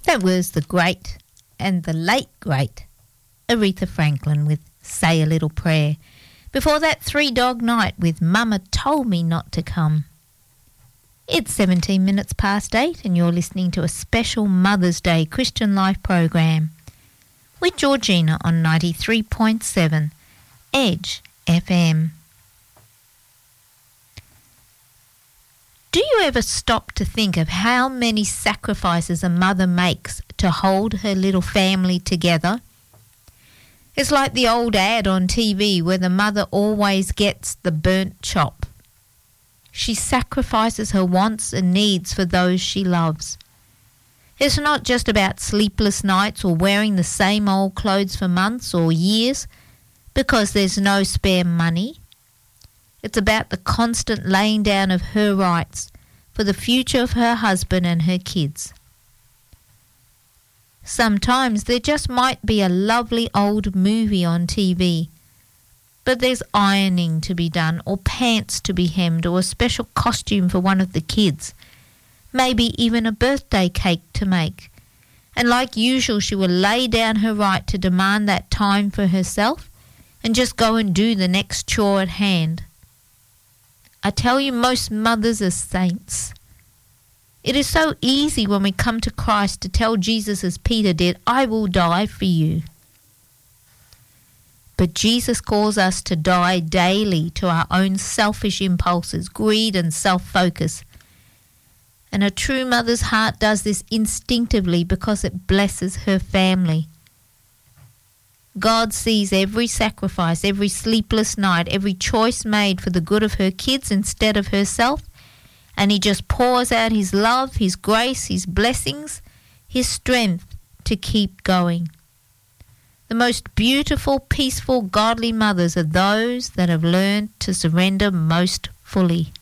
That was the great and the late great Aretha Franklin with Say a Little Prayer. Before that, Three Dog Night with Mama Told Me Not to Come. It's 17 minutes past 8 and you're listening to a special Mother's Day Christian Life program with Georgina on 93.7 Edge FM. Do you ever stop to think of how many sacrifices a mother makes to hold her little family together? It's like the old ad on TV where the mother always gets the burnt chop. She sacrifices her wants and needs for those she loves. It's not just about sleepless nights or wearing the same old clothes for months or years because there's no spare money. It's about the constant laying down of her rights for the future of her husband and her kids. Sometimes there just might be a lovely old movie on TV, but there's ironing to be done or pants to be hemmed or a special costume for one of the kids, maybe even a birthday cake to make. And like usual, she will lay down her right to demand that time for herself and just go and do the next chore at hand. I tell you, most mothers are saints. It is so easy when we come to Christ to tell Jesus as Peter did, I will die for you. But Jesus calls us to die daily to our own selfish impulses, greed and self-focus. And a true mother's heart does this instinctively because it blesses her family. God sees every sacrifice, every sleepless night, every choice made for the good of her kids instead of herself, and he just pours out his love, his grace, his blessings, his strength to keep going. The most beautiful, peaceful, godly mothers are those that have learned to surrender most fully.